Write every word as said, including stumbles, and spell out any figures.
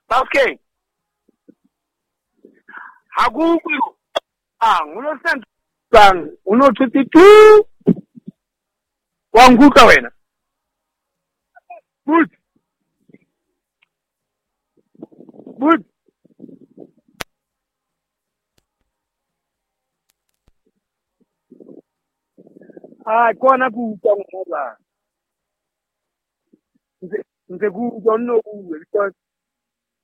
Okay. Hagugu. Ah, uno sent bang. Uno twenty-two. Wanguka wena. Good. Good. Ah, kona kuja ngoba. Nze nze kuja no because